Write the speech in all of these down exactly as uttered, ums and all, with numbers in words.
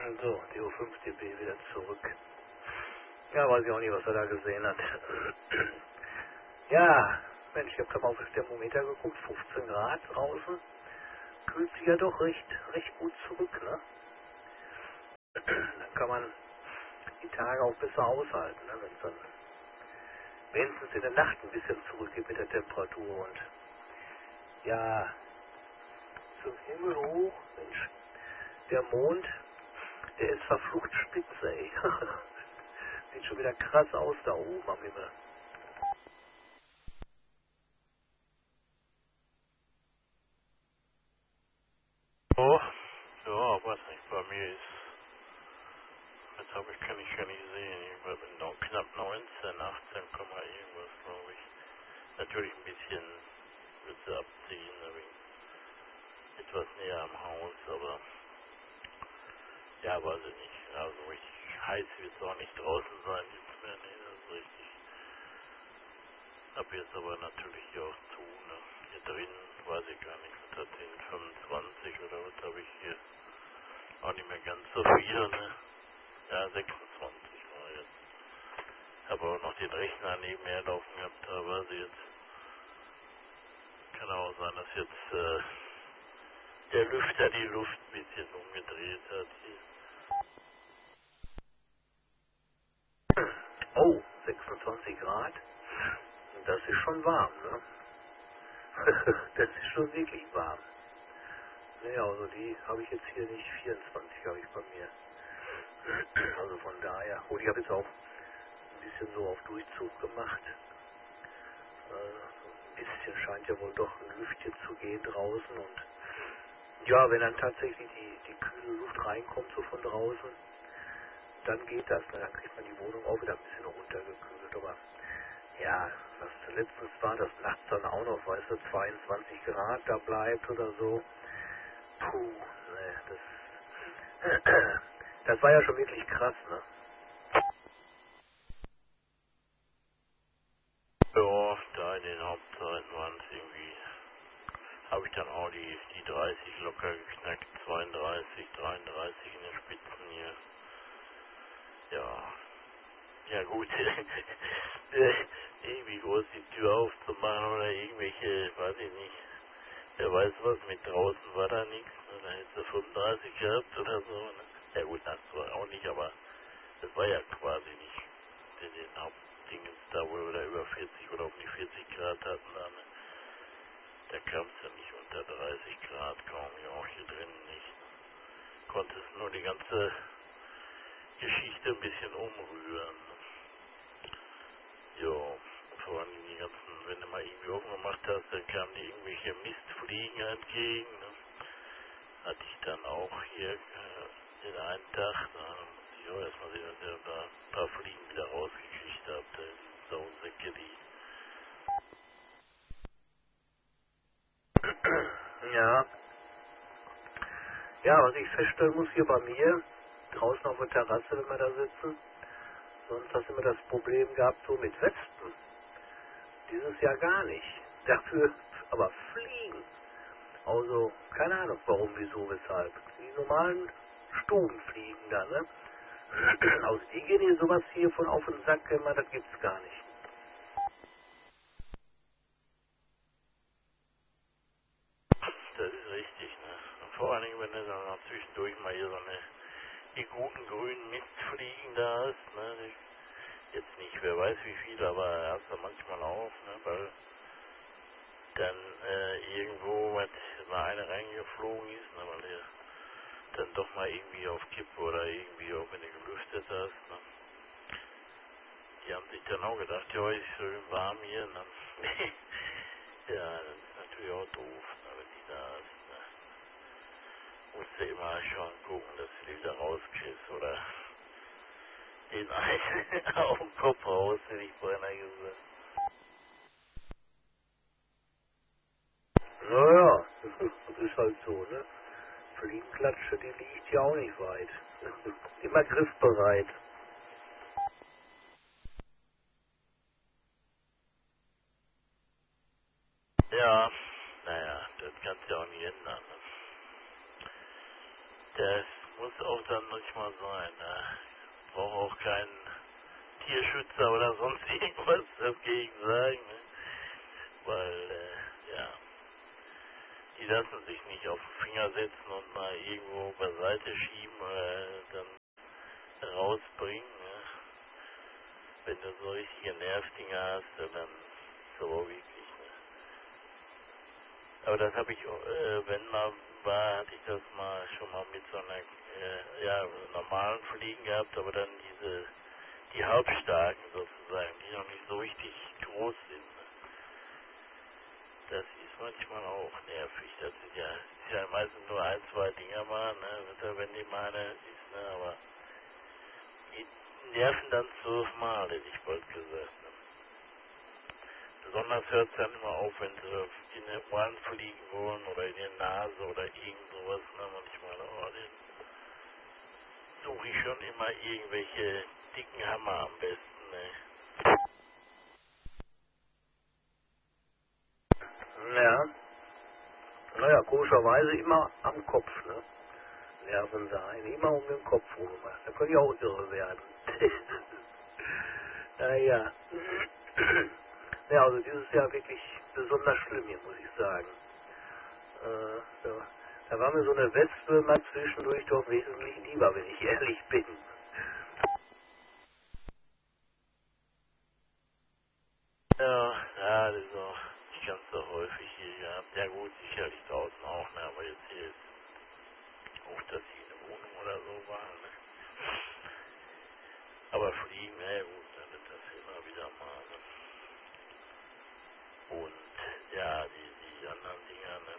So, D O fünf D B wieder zurück. Ja, weiß ich auch nicht, was er da gesehen hat. Ja, Mensch, ich habe gerade mal auf das Thermometer geguckt, fünfzehn Grad draußen. Kühlt sich ja doch recht, recht gut zurück, ne? Dann kann man die Tage auch besser aushalten, ne? Wenn es dann wenigstens in der Nacht ein bisschen zurückgeht mit der Temperatur und ja, zum Himmel hoch, Mensch, der Mond, der ist verflucht spitze, ey. Sieht schon wieder krass aus da oben am Himmel. Oh, ja, weiß nicht, bei mir ist, jetzt habe ich, kann ich gar nicht sehen, ich bin noch knapp neunzehn, achtzehn, irgendwas, glaube ich. Natürlich ein bisschen wird sie abziehen, da bin ich etwas näher am Haus, aber ja, weiß ich nicht. Also richtig heiß wird es auch nicht draußen sein jetzt mehr, nee, das ist richtig. Ab jetzt aber natürlich auch zu, ne? Hier drin weiß ich gar nicht, was hat den fünfundzwanzig oder was habe ich hier? Auch nicht mehr ganz so viel, ne? Ja, sechsundzwanzig war jetzt. Habe auch noch den Rechner nebenher laufen gehabt, da war sie jetzt. Kann auch sein, dass jetzt äh, der Lüfter die Luft ein bisschen umgedreht hat hier. Oh, sechsundzwanzig Grad. Das ist schon warm, ne? Das ist schon wirklich warm. Naja, also die habe ich jetzt hier nicht, vierundzwanzig habe ich bei mir. Also von daher, gut, ich habe jetzt auch ein bisschen so auf Durchzug gemacht. Äh, ein bisschen scheint ja wohl doch ein Lüftchen zu gehen draußen und ja, wenn dann tatsächlich die, die kühle Luft reinkommt, so von draußen, dann geht das, ne? Dann kriegt man die Wohnung auch wieder ein bisschen runtergekühlt, aber ja, was letztens war, dass nachts dann auch noch, weißt du, zweiundzwanzig Grad da bleibt oder so. Puh, ne, das, das war ja schon wirklich krass, ne? Ja, da in den Hauptzeiten waren es irgendwie, habe ich dann auch die, die dreißig locker geknackt, zweiunddreißig, dreiunddreißig in den Spitzen hier. Ja, ja gut, äh, irgendwie groß die Tür aufzumachen oder irgendwelche, weiß ich nicht, wer weiß was, mit draußen war da nichts, ne? Da hätte sie fünfunddreißig gehabt oder so, ne? Ja gut, das war auch nicht, aber das war ja quasi nicht in den Hauptdingen da, wo wir da über vierzig oder um die vierzig Grad hatten, da, ne? Da kam es ja nicht unter dreißig Grad, kaum, ja auch hier drinnen nicht. Konntest nur die ganze Geschichte ein bisschen umrühren. Ja, vor allem die ganzen, wenn du mal irgendwie oben gemacht hast, dann kamen die irgendwelche Mistfliegen entgegen. Ne? Hatte ich dann auch hier äh, den einen Tag, da musste ich auch erstmal sehen, dass ich da ein paar Fliegen wieder rausgekriegt habe, da die Sausäcke, die. Ja, ja, was ich feststellen muss hier bei mir, draußen auf der Terrasse, wenn wir da sitzen, sonst hast du immer das Problem gehabt, so mit Wespen. Dieses Jahr gar nicht. Dafür aber Fliegen. Also, keine Ahnung, warum, wieso, weshalb. Die normalen Stubenfliegen da, ne? Also die gehen hier sowas hier von auf den Sack, immer, das gibt's gar nicht. Das ist richtig, ne? Und vor allen Dingen, wenn du dann noch zwischendurch mal hier so eine, die guten grünen Mistfliegen da hast, ne? Die, jetzt nicht, wer weiß wie viel, aber hast du manchmal auch, ne? Weil dann äh, irgendwo was mal eine reingeflogen ist, ne? Weil der dann doch mal irgendwie auf Kippe oder irgendwie auch wenn du gelüftet hast, ne? Die haben sich dann auch gedacht, ja, ist schön warm hier, ne? Ja, das ist natürlich auch doof, ne, wenn die da ist, ne? Musst du immer schon gucken, dass du die wieder rauskriegst oder den einen auf den Kopf raus, hätte ich beinahe gesagt. Naja, das ist halt so, ne? Fliegenklatsche, die liegt ja auch nicht weit. Immer griffbereit. Ja, naja, das kannst du ja auch nicht ändern, ne? Das muss auch dann manchmal sein. Ne? Brauche auch keinen Tierschützer oder sonst irgendwas dagegen sagen. Ne? Weil, äh, ja, die lassen sich nicht auf den Finger setzen und mal irgendwo beiseite schieben oder dann rausbringen. Ne? Wenn du so richtige Nervdinger hast, dann so wirklich. Ne? Aber das habe ich, äh, wenn mal war, hatte ich das mal schon mal mit so einer äh, ja, normalen Fliegen gehabt, aber dann diese, die Halbstarken sozusagen, die noch nicht so richtig groß sind. Ne? Das ist manchmal auch nervig. Das sind ja, ist ja meistens nur ein, zwei Dinger mal, ne, wenn die meine ist, ne, aber die nerven dann zwölfmal, hätte ich bald gesagt. Ne. Besonders hört es dann immer auf, wenn sie in den Ohren fliegen wollen oder in die Nase oder irgend sowas, ne, manchmal, oh, den suche ich schon immer irgendwelche dicken Hammer am besten, ne. Ja, naja, komischerweise immer am Kopf, ne? Nerven sein, immer um den Kopf rum. Da können die auch irre werden. Naja. Ja, also dieses Jahr wirklich besonders schlimm hier, muss ich sagen. Äh, da, da war mir so eine Wespe mal zwischendurch doch wesentlich lieber, wenn ich ehrlich bin. Ja, ja, das ist auch nicht ganz so häufig hier gehabt. Ja gut, sicherlich draußen auch, ne, aber jetzt hier ist auch, dass sie in der Wohnung oder so waren, ne. Aber fliegen, na ja gut, ne, das ist immer wieder mal, ne. Und ja, die, die anderen Dinger, ne.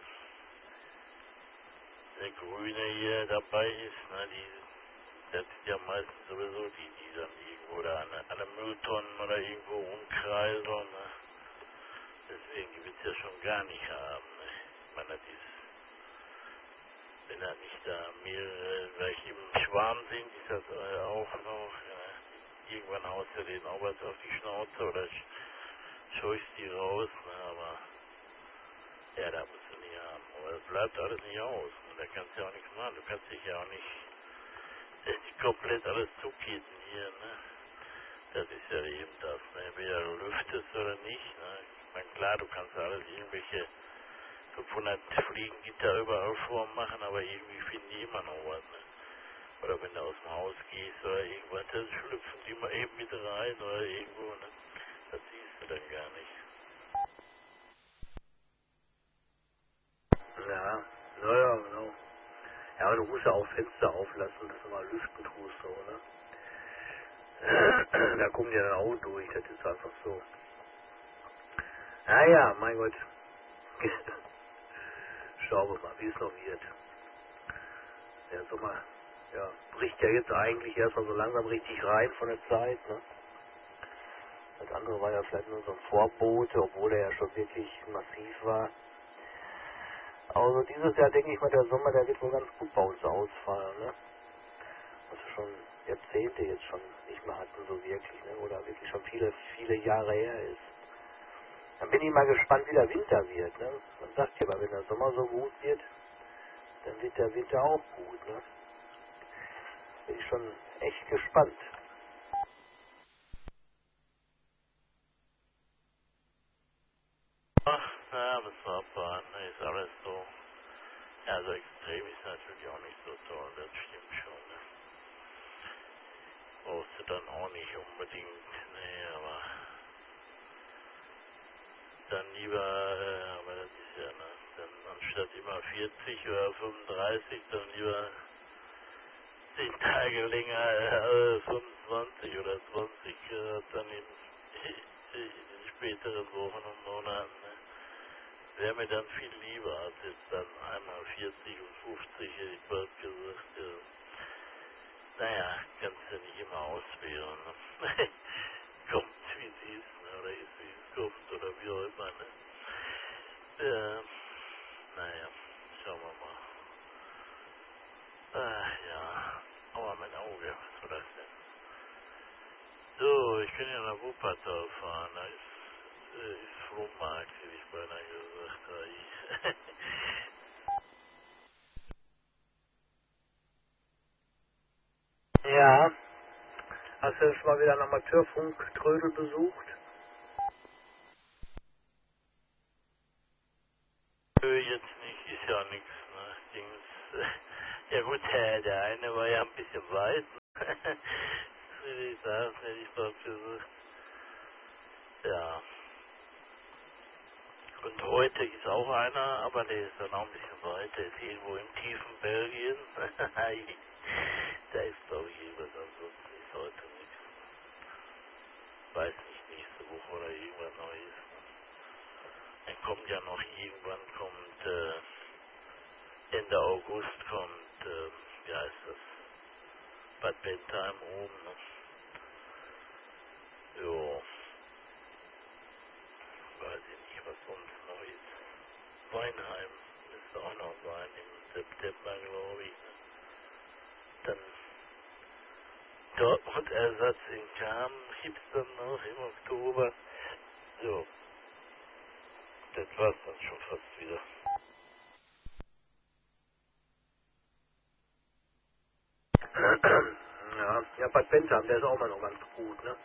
Der Grüne hier dabei ist, ne, die, das sind ja meistens sowieso die, die dann irgendwo da an, an der Mülltonnen oder irgendwo rumkreiseln, ne. Deswegen, die willst du ja schon gar nicht haben, ne. Ich meine, das ist, wenn da nicht da mehrere gleich im Schwarm sind, ist das äh, auch noch, ja, irgendwann haust du den auch was auf die Schnauze oder sch- scheuchst die raus, ne, aber ja, da musst du nicht haben. Aber es bleibt alles nicht aus, ne, da kannst du ja auch nichts machen, du kannst dich ja auch nicht, nicht komplett alles zukitten hier, ne, das ist ja eben das, ne, entweder du lüftest oder nicht, ne, ich meine, klar, du kannst alles irgendwelche fünfhundert Fliegengitter überall vormachen, aber irgendwie finden die immer noch was, ne. Oder wenn du aus dem Haus gehst oder irgendwas, dann schlüpfen die mal eben mit rein oder irgendwo, ne? Das siehst du dann gar nicht. Ja, naja, genau. Ja, aber du musst ja auch Fenster auflassen, dass du mal lüften tust, so, ne? Da kommen die dann auch durch, das ist einfach so. Naja, mein Gott. Schauen wir mal, wie es noch wird. Der Sommer, ja, bricht ja jetzt eigentlich erstmal so langsam richtig rein von der Zeit, ne? Das andere war ja vielleicht nur so ein Vorbote, obwohl er ja schon wirklich massiv war. Also dieses Jahr denke ich mal, der Sommer, der wird wohl ganz gut bei uns ausfallen, ne? Was wir schon Jahrzehnte jetzt schon nicht mehr hatten, so wirklich, ne? Oder wirklich schon viele, viele Jahre her ist. Dann bin ich mal gespannt, wie der Winter wird, ne? Man sagt ja, aber wenn der Sommer so gut wird, dann wird der Winter auch gut, ne? Bin ich schon echt gespannt. Ach, naja, müssen wir abwarten, ne? Ist alles so. Ja, so extrem ist natürlich auch nicht so toll, das stimmt schon, ne? Brauchst du dann auch nicht unbedingt, ne, aber dann lieber, äh, aber das ist ja, ne? Dann anstatt immer vierzig oder fünfunddreißig, dann lieber zehn Tage länger, äh, fünfundzwanzig oder zwanzig Grad dann in, in den späteren Wochen und Monaten. Ne? Wäre mir dann viel lieber als jetzt dann einmal vierzig und fünfzig, hätte ich bald gesagt. Ja. Naja, kannst du nicht immer auswählen. Ne? Kommt wie es ist, ne? Oder ist wie es kommt oder wie auch immer. Ne? Ja, naja, schauen wir mal. Ah, ja, aber mein Auge, was war das denn? So, ich kann ja nach Wuppertal fahren, da ist, äh, ist Flohmarkt, hätte ich beinahe gesagt. Da ich Ja. Hast du schon mal wieder einen Amateurfunk-Trödel besucht? Nö, jetzt nicht, ist ja nichts, ne? Dings, äh, ja gut, der, der eine war ja ein bisschen weit, ne? Das will ich sagen, hätte ich dort besucht. Ja. Und heute ist auch einer, aber der ist dann auch ein bisschen weit, der ist irgendwo im tiefen Belgien. Da ist glaube ich irgendwas, ansonsten ist heute nichts. Weiß nicht, nächste Woche oder irgendwas Neues. Dann kommt ja noch irgendwann, kommt äh, Ende August kommt, äh, wie heißt das, Bad Bentheim oben, ne? Jo, weiß ich nicht, was sonst noch ist. Weinheim müsste auch noch sein, im September, glaube ich. Ne? Dann Dortmund-Ersatz in Cham gibt's dann noch im Oktober. So, das war's dann schon fast wieder. Ja, ja, Bad Bentheim, der ist auch mal noch ganz gut, ne?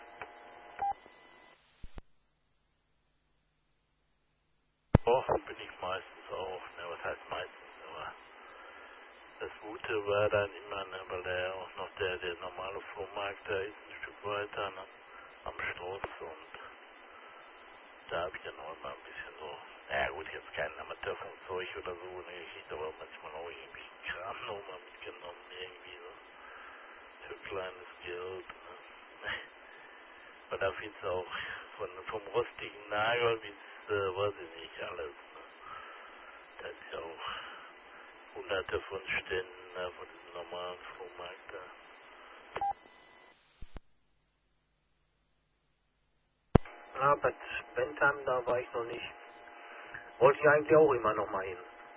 Och, bin ich meistens auch, ne, was heißt meistens, aber das Gute war dann immer, ne, weil der ja auch noch der, der normale Flohmarkt da ist, ein Stück weiter, ne, am Stoß und da habe ich dann auch immer ein bisschen so, naja gut, jetzt kein Amateurfunkzeug oder so, ne, ich hätte aber manchmal auch irgendwie Kram nochmal mitgenommen, irgendwie so, für kleines Geld, ne. Aber da findest du auch von, vom rostigen Nagel bis, äh, weiß ich nicht, alles, ne. Da ist ja auch hunderte von Ständen da, von diesem normalen Flohmarkt da. Ja, Bad Bentheim, da war ich noch nicht. Wollte ich eigentlich auch immer noch mal hin.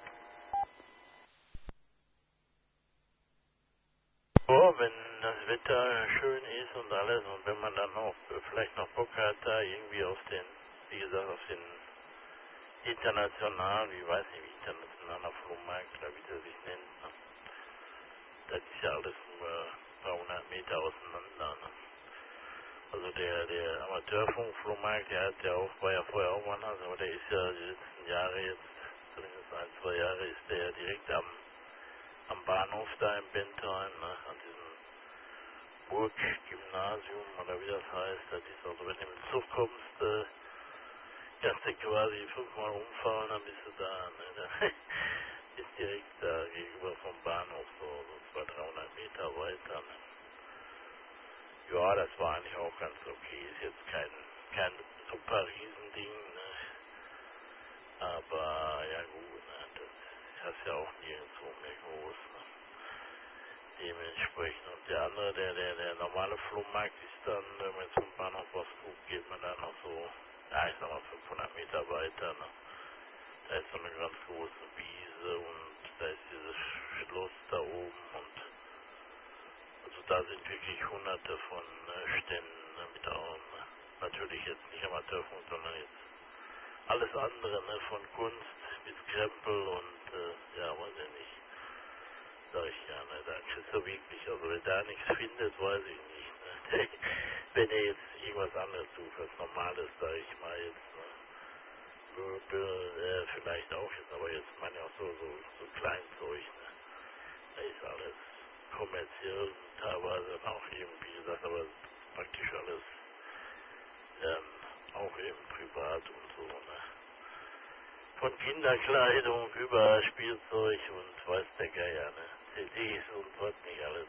Oh, wenn das Wetter schön ist und alles und wenn man dann auch äh, vielleicht noch Bock hat, da irgendwie auf den, wie gesagt, auf den internationalen, wie weiß ich, wie internationaler Flohmarkt, oder wie der sich nennt, ne? Das ist ja alles nur ein paar hundert Meter auseinander, ne? Also der, der Amateurfunkflohmarkt, der hat ja auch, war ja vorher auch woanders, aber der ist ja die letzten Jahre jetzt, zumindest ein, zwei Jahre, ist der ja direkt am, am Bahnhof da in Bentheim, ne? An diesem Burggymnasium oder wie das heißt. Das ist also, wenn du mit dem Zug kommst, äh, kannst du quasi fünfmal umfahren, dann bist du da. Ne? Da ist direkt da gegenüber vom Bahnhof, so, so zweihundert, dreihundert Meter weiter. Ne? Ja, das war eigentlich auch ganz okay. Ist jetzt kein, kein super Riesending, ne? Aber ja gut, ne? Das hast ja auch nirgendwo mehr groß. Ne? Dementsprechend. Und der andere, der, der, der normale Flohmarkt ist dann, wenn man zum Bahnhof was guckt, geht man dann noch so, ja, ich sag mal fünfhundert Meter weiter, ne? Da ist so eine ganz große Wiese und da ist dieses Schloss da oben und also da sind wirklich hunderte von äh, Ständen, ne, mit auch, ne? Natürlich jetzt nicht Amateurfunk, sondern jetzt alles andere, ne, von Kunst bis Krempel und äh, ja, weiß ich nicht. Sag ich ja, ne, da kriegst du wirklich, also wenn da nichts findet, weiß ich nicht, ne. Wenn er jetzt irgendwas anderes sucht, was Normales, sag ich mal jetzt, ne. Möbel, äh, vielleicht auch jetzt, aber jetzt meine ich auch so, so, so Kleinzeug, ne. Da ist alles kommerziell und teilweise auch eben, wie gesagt, aber praktisch alles, ähm, auch eben privat und so, ne. Von Kinderkleidung über Spielzeug und weiß der Geier, ne. C Ds und was nicht alles.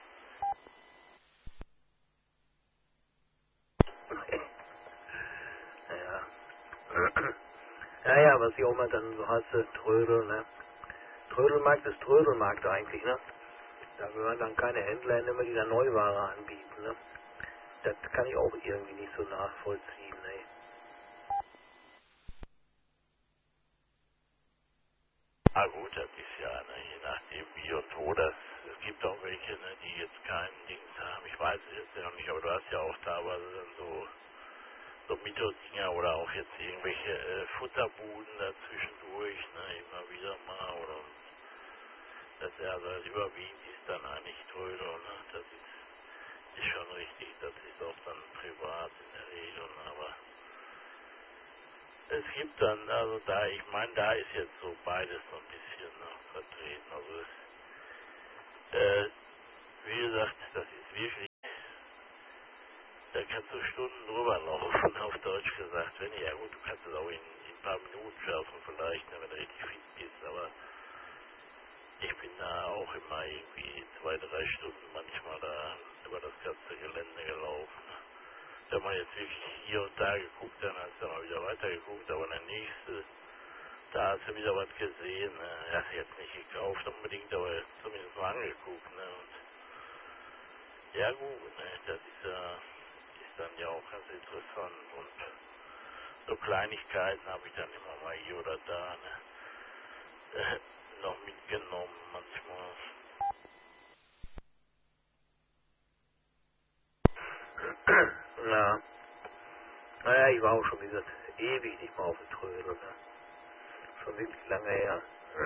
Ja. Ja, ja, was ich auch mal dann so hasse, Trödel, ne? Trödelmarkt ist Trödelmarkt eigentlich, ne? Da gehören dann keine Händler hin, immer die da Neuware anbieten, ne? Das kann ich auch irgendwie nicht so nachvollziehen, ne? Ah gut, das ist ja, ne, je nachdem wie und wo das, es gibt auch welche, ne, die jetzt kein Dings haben, ich weiß es jetzt ja noch nicht, aber du hast ja auch teilweise dann so, so Mietodinger oder auch jetzt irgendwelche äh, Futterbuden dazwischendurch, ne, immer wieder mal, oder das ja, also überwiegend ist dann eigentlich Trödel, ne, das ist richtig, das ist auch dann privat in der Regel, aber es gibt dann, also da, ich meine, da ist jetzt so beides so ein bisschen ne, vertreten, also es, äh, wie gesagt, das ist wirklich, da kannst du Stunden drüber laufen, auf Deutsch gesagt, wenn, ja gut, du kannst es auch in, in ein paar Minuten schaffen vielleicht, ne, wenn du richtig fit bist, aber ich bin da auch immer irgendwie zwei, drei Stunden manchmal da über das ganze Gelände gelaufen. Wenn man jetzt wirklich hier und da geguckt, dann hast du mal wieder weitergeguckt, aber der nächste, da hast du wieder was gesehen. Ne? Hast du jetzt nicht gekauft unbedingt, aber zumindest mal angeguckt. Ne? Und ja gut, ne? Das ist ja ist dann ja auch ganz interessant. Und so Kleinigkeiten habe ich dann immer mal hier oder da ne? äh, noch mitgenommen manchmal. Ja. Naja, ich war auch schon, wie gesagt, ewig nicht mehr auf dem Trödel. Ne? Schon wirklich lange her.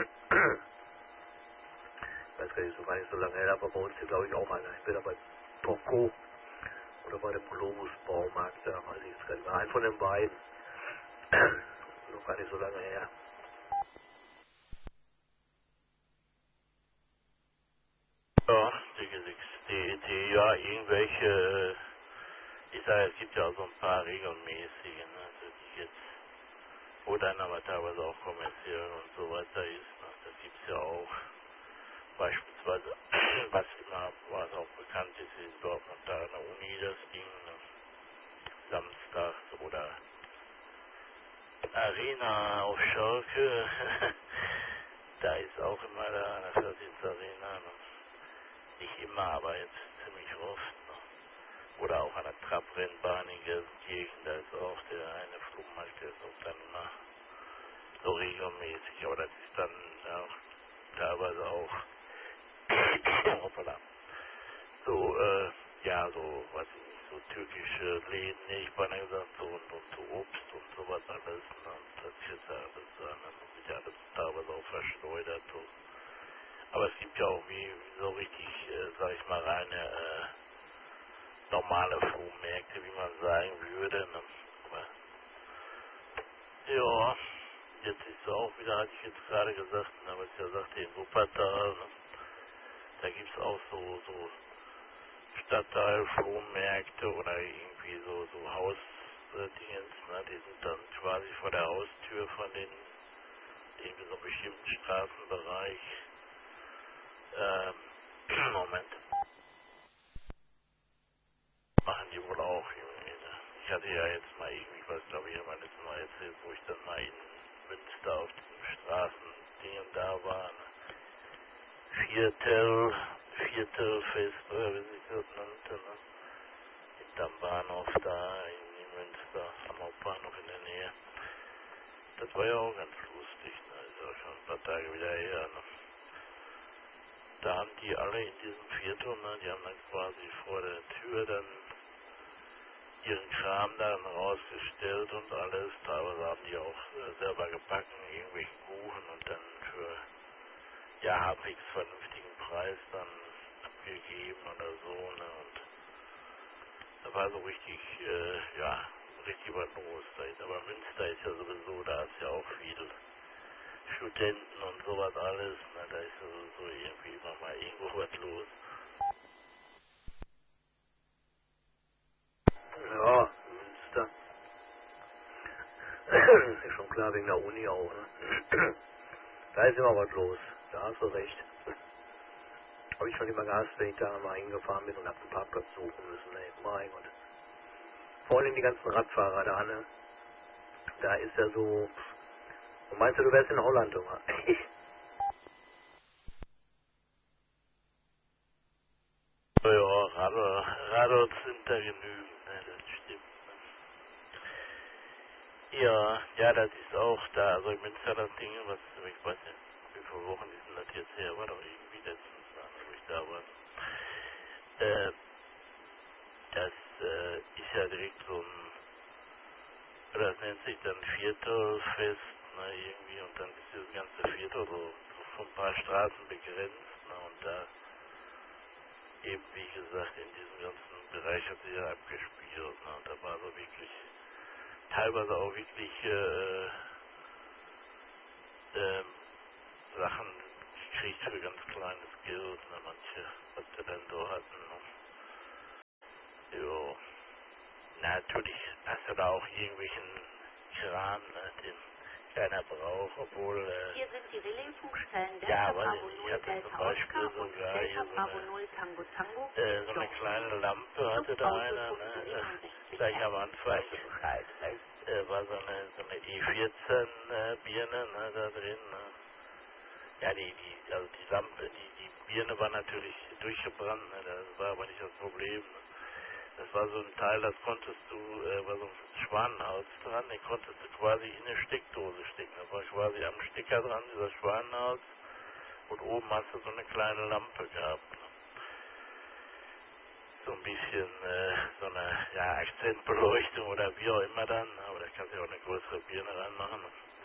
Ich weiß gar nicht, so gar nicht so lange her, aber bei uns hier glaube ich auch mal entweder bei Toko oder bei dem Globus Baumarkt, da weiß ich jetzt gar nicht mehr. Ein von den beiden. Noch gar nicht so lange her. Ja, die, die, die, ja, irgendwelche, ich sage, es gibt ja auch so ein paar regelmäßige, ne, also die jetzt, wo dann aber teilweise auch kommerziell und so weiter ist, ne, das gibt's ja auch. Beispielsweise, was immer, was auch bekannt ist, ist Dortmund da an der Uni das Ding, ne, samstags oder Arena auf Schalke, da ist auch immer da eine Verdienstarena, ne, nicht immer, aber jetzt ziemlich oft, ne. Oder auch an der Trabrennbahn in Gelsenkirchen, da ist auch der eine Flohmarkt, der ist auch dann immer so regelmäßig, aber das ist dann auch teilweise auch hoppala, so, äh, ja, so, weiß ich nicht, so türkische Läden, nee, ich beinahe gesagt, so, und, und so Obst und sowas alles, ne, und das ist jetzt ja alles da, ne, das wird ja alles teilweise auch verschleudert, so. Aber es gibt ja auch wie so richtig, äh, sag ich mal, reine, äh, normale Flohmärkte, wie man sagen würde, ne, aber ja, jetzt ist es auch wieder, hatte ich jetzt gerade gesagt, aber es ja sagte in Wuppertal, da gibt es auch so, so Stadtteil-Flohmärkte oder irgendwie so, so Hausdingens, ne, die sind dann quasi vor der Haustür von den, irgendwie so einem bestimmten Straßenbereich, ähm, Moment, machen die wohl auch irgendwie, ne. Ich hatte ja jetzt mal irgendwie, was glaube ich, ja mal letztes Mal erzählt, wo ich dann mal in Münster auf den Straßendingen da war, ne. Viertel, Viertelfest, oder wie sich das nannte, ne? Hinterm Bahnhof da in, in Münster, am Hauptbahnhof in der Nähe. Das war ja auch ganz lustig, ne? Ist ja schon ein paar Tage wieder her, ne? Da haben die alle in diesem Viertel, ne? Die haben dann quasi vor der Tür dann ihren Kram dann rausgestellt und alles. Teilweise haben die auch äh, selber gebacken, irgendwelchen Kuchen und dann für ja, halbwegs vernünftigen Preis dann abgegeben oder so, ne, und da war so richtig, äh, ja, richtig was los da ist. Aber Münster ist ja sowieso, da ist ja auch viel Studenten und sowas alles, ne, da ist ja sowieso irgendwie immer mal irgendwo was los. Ja, Münster. Ist schon klar wegen der Uni auch, ne? Da ist immer was los. Da hast du recht. Habe ich schon immer gehasst, wenn ich da mal hingefahren bin und hab einen Parkplatz suchen müssen, ey. Mein Gott. Vor allem die ganzen Radfahrer da, ne? Da ist ja so. Und meinst du, du wärst in Holland, Junge? Ja, Radl, Radls sind da genügend, ne, das stimmt. Ja, ja, das ist auch da, also in Münster das Ding, was, ich weiß nicht, wie viele Wochen ist denn das jetzt her, war doch irgendwie letztens, wo ich da war. Äh, das äh, ist ja direkt so ein, oder das nennt sich dann Viertelfest, ne, irgendwie, und dann ist dieses ganze Viertel so, so von ein paar Straßen begrenzt, ne, und da eben wie gesagt in diesem ganzen Bereich hat sich ja abgespielt. Ne? Und da war so wirklich teilweise auch wirklich äh, ähm, Sachen gekriegt für ganz kleines Geld, ne? Manche, was wir dann so hatten. Ne? Jo. Na, natürlich hast du da auch irgendwelchen Kram, ne, den keiner braucht, obwohl, äh, Hier sind die Relaisfunkstellen ja, Delta weiß Bravo ich nicht, ich null hatte zum Delta Beispiel Oscar und sogar Delta hier so Bravo eine, null Tango Tango äh, in so eine Dortmund. kleine Lampe hatte da Luftpause einer, ne, fünfzehn einundsechzig gleich am Hertz. Anfang, Deutsche Bescheid. äh, war so eine, so eine E vierzehn äh, Birne, ne, da drin, ne. Ja, die, die, also die Lampe, die, die Birne war natürlich durchgebrannt, ne, das war aber nicht das Problem, ne. Das war so ein Teil, das konntest du, äh, war so ein Schwanenhaus dran, den konntest du quasi in eine Steckdose stecken. Das war quasi am Stecker dran, dieser Schwanenhaus, und oben hast du so eine kleine Lampe gehabt. Ne? So ein bisschen, äh, so eine, ja, Akzentbeleuchtung oder wie auch immer dann, aber da kannst du ja auch eine größere Birne reinmachen.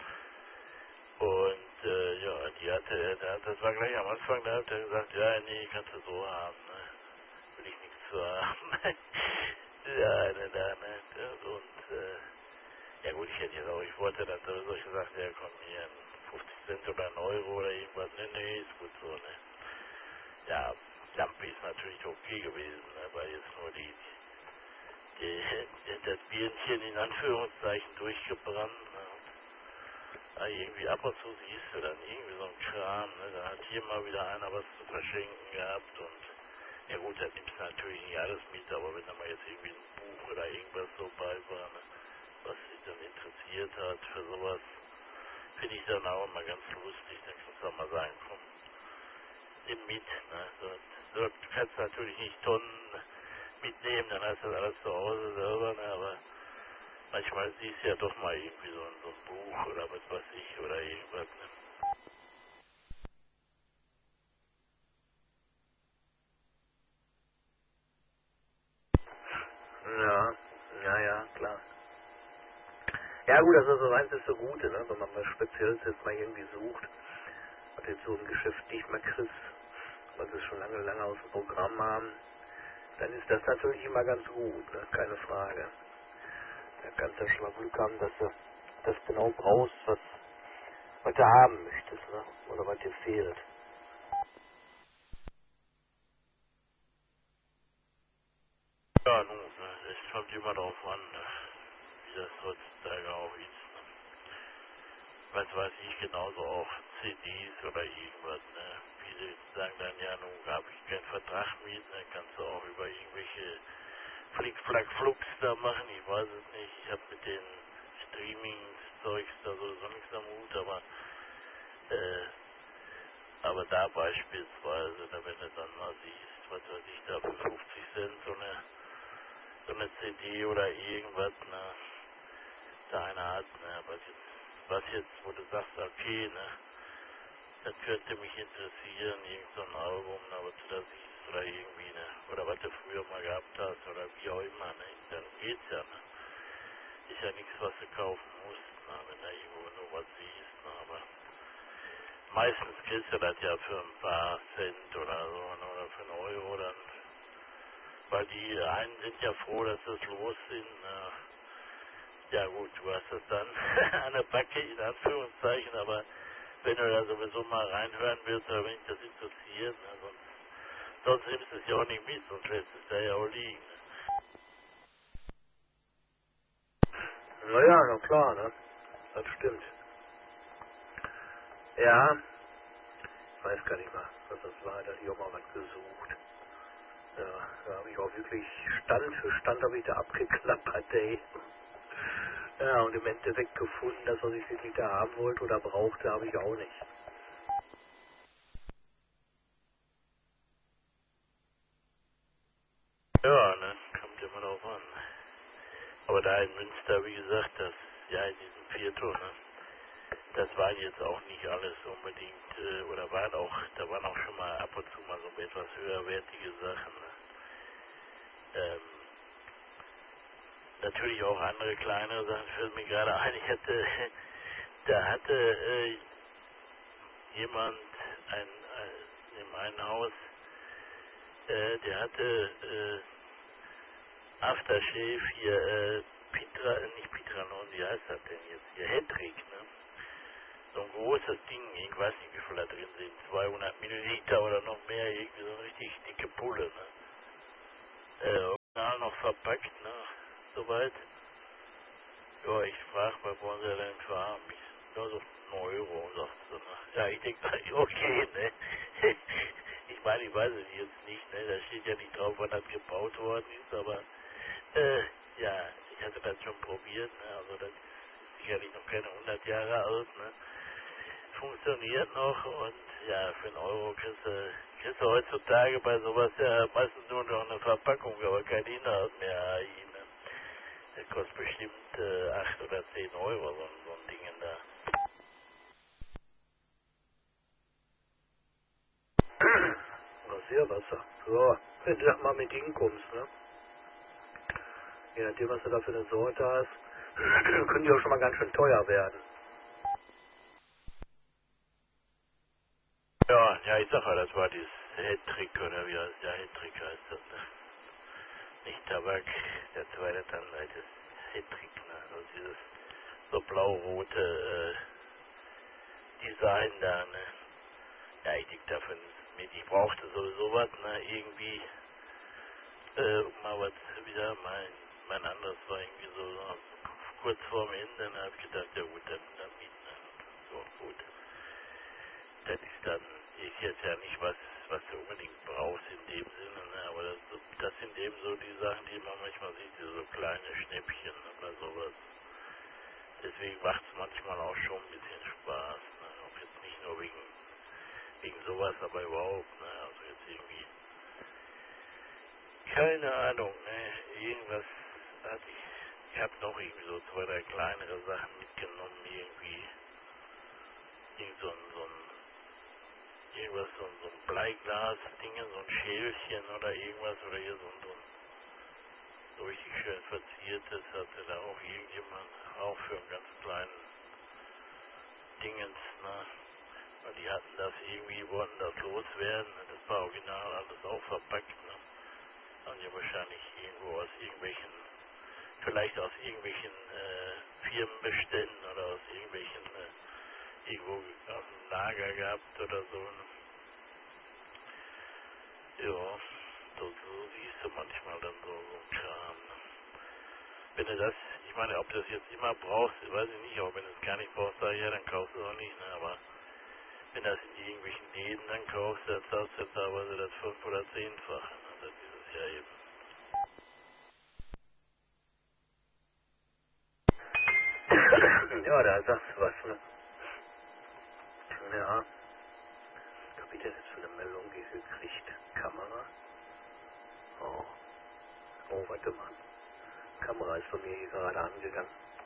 Und, äh, ja, die hatte, der, das war gleich am Anfang, da hat er gesagt, ja, nee, kannst du so haben, ne? Will ich nichts zu haben. Ja, ne, da, ne, und, äh, ja gut, ich hätte jetzt auch, ich wollte dann sowieso gesagt, ja komm hier, fünfzig Cent oder ein Euro oder irgendwas, ne, ne, ist gut so, ne. Ja, Lampe ist natürlich okay gewesen, ne, weil jetzt nur die, die, die das Birnchen in Anführungszeichen durchgebrannt, ne. Ja, irgendwie ab und zu siehst du dann irgendwie so ein Kram, ne, da hat hier mal wieder einer was zu verschenken gehabt und, ja gut, da nimmst du natürlich nicht alles mit, aber wenn da mal jetzt irgendwie ein Buch oder irgendwas so bei war, ne, was sich dann interessiert hat für sowas, finde ich dann auch immer ganz lustig. Dann kannst du auch mal sagen, komm, nimm mit. Ne? So, so, du kannst natürlich nicht Tonnen mitnehmen, dann hast du das alles zu Hause selber, ne? Aber manchmal siehst du ja doch mal irgendwie so, ein- so ein Buch oder was weiß ich oder irgendwas. Ne? Ja, ja, ja, klar. Ja gut, also so eins ist so Gute, ne? Wenn man was Spezielles jetzt mal irgendwie sucht und jetzt so ein Geschäft nicht mehr kriegst, weil sie es schon lange, lange aus dem Programm haben, dann ist das natürlich immer ganz gut, ne? Keine Frage. Da kannst du ja schon mal Glück haben, dass du das genau brauchst, was, was du haben möchtest, ne? Oder was dir fehlt. Ja, nun, ne? Es kommt immer darauf an, ne? Wie das heutzutage auch ist. Ne? Was weiß ich, genauso auch C Ds oder irgendwas. Ne? Viele sagen dann, ja, nun habe ich keinen Vertrag mit, ne? Kannst du auch über irgendwelche Flick, Flack, Flux da machen, ich weiß es nicht. Ich habe mit den Streaming-Zeugs da sowieso nichts am Hut, aber, äh, aber da beispielsweise, da wenn du dann mal siehst, was weiß ich, da für fünfzig Cent so eine, so eine C D oder irgendwas, ne, da einer hat, ne, was jetzt, was jetzt, wo du sagst, okay, ne, das könnte mich interessieren, irgend so ein Album, ne, was du da siehst, oder irgendwie, ne, oder was du früher mal gehabt hast, oder wie auch immer, ne, dann geht's ja, ne. Ist ja nichts, was du kaufen musst, na, wenn du irgendwo nur was siehst, na, aber meistens kriegst du das ja für ein paar Cent oder so, ne, oder für einen Euro dann, weil die einen sind ja froh, dass das los sind, na. Ja gut, du hast das dann an der Backe in Anführungszeichen, aber wenn du da sowieso mal reinhören willst, oder wenn dich das interessiert, na, sonst, sonst nimmst du es ja auch nicht mit, sonst lässt es da ja auch liegen. Ne. Naja, na klar, ne? Das stimmt. Ja, ich weiß gar nicht mal, was das war, da hatte ich auch mal was gesucht. Ja, da habe ich auch wirklich Stand für Stand habe ich da abgeklappert, ey. Ja, und im Endeffekt gefunden, das, was ich wirklich da haben wollte oder brauchte, habe ich auch nicht. Ja, ne, kommt immer drauf an. Aber da in Münster, wie gesagt, das, ja, in diesem Viertel, ne, das waren jetzt auch nicht alles unbedingt, äh, oder waren auch, da waren auch schon mal ab und zu mal so etwas höherwertige Sachen, ne. Ähm, natürlich auch andere kleinere Sachen fällt mir gerade ein. Ich hatte, da hatte äh, jemand ein, ein, in meinem Haus äh, der hatte äh, Aftershave hier, äh, Pitra, äh, nicht Pitranon, wie heißt das denn jetzt hier, Hedrick, ne? So ein großes Ding, ich weiß nicht, wie viel da drin sind, zweihundert Milliliter oder noch mehr, irgendwie so eine richtig dicke Pulle, ne? Äh, original noch verpackt, ne? Soweit. Ja, ich frage, was wollen Sie denn für haben? Ich, nur so einen Euro, sagt sie, ne? Ja, ich denke, okay, ne? Ich meine, ich weiß es jetzt nicht, ne? Da steht ja nicht drauf, wann das gebaut worden ist, aber, äh, ja, ich hatte das schon probiert, ne? Also das ist sicherlich noch keine hundert Jahre alt, ne? Funktioniert noch und ja, für einen Euro kriegst du, kriegst du heutzutage bei sowas ja meistens nur noch eine Verpackung, aber kein Inhalt mehr. A I, ne? Das kostet bestimmt äh, acht oder zehn Euro, so, ein- so ein Ding da. Rasierwasser. So, wenn du da mal mit hinkommst, ne? Je nachdem, was du da für eine Sorte hast, können die auch schon mal ganz schön teuer werden. Ja, ja, ich sag ja, das war dieses Hedrick oder wie heißt der Hedrick heißt das, ne? Nicht Tabak, der zweite dann halt das Hedrick, ne? Also dieses so blau-rote äh, Design da, ne? Ja, ich denke davon mit, ich brauchte sowieso was, ne? Irgendwie, äh, um mal was wieder, mein, mein anderes war irgendwie so, so kurz vorm Ende, dann hab ich gedacht, ja gut, dann damit, ne? So, gut. Das ist dann, ist jetzt ja nicht was, was du unbedingt brauchst in dem Sinne, ne? Aber das, das sind eben so die Sachen, die man manchmal sieht, diese so kleine Schnäppchen oder sowas. Deswegen macht es manchmal auch schon ein bisschen Spaß, ne? Auch jetzt nicht nur wegen, wegen sowas, aber überhaupt, ne? Also jetzt irgendwie, keine Ahnung, ne? Irgendwas hatte ich, ich habe noch irgendwie so zwei, drei kleinere Sachen mitgenommen, irgendwie, irgend so ein, so ein irgendwas, so, so ein Bleiglas-Ding, so ein Schälchen oder irgendwas, oder hier so ein, so ein so richtig schön verziertes, hatte da auch irgendjemand, auch für einen ganz kleinen Dingens, ne? Weil die hatten das irgendwie, wollten das loswerden, ne? Das war original alles auch verpackt, ne? Haben die wahrscheinlich irgendwo aus irgendwelchen, vielleicht aus irgendwelchen äh, Firmenbeständen oder aus irgendwelchen, äh, irgendwo aus dem Lager gehabt oder so, ne? Ja, so, so siehst du manchmal dann so, so ein Kram. Ne? Wenn du das, ich meine, ob du das jetzt immer brauchst, weiß ich nicht, aber wenn du es gar nicht brauchst, sag ich, ja, dann kaufst du es auch nicht, ne? Aber wenn du das in irgendwelchen Läden dann kaufst, dann zahlst du teilweise das fünf- oder zehnfache, ne? Das ist es ja eben. Ja, da sagst du was, ne? Ja, was hab ich denn jetzt für eine Meldung hier gekriegt? Kamera? Oh, oh, warte mal. Kamera ist bei mir hier gerade angegangen.